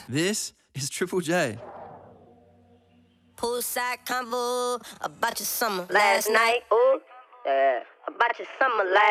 This is Triple J. Poolside convo about your summer last night. Ooh, yeah, about your summer last